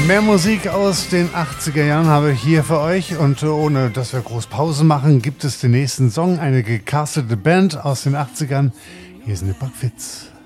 Mehr Musik aus den 80er Jahren habe ich hier für euch und ohne dass wir groß Pause machen, gibt es den nächsten Song, eine gecastete Band aus den 80ern. Hier sind die Buckwitz.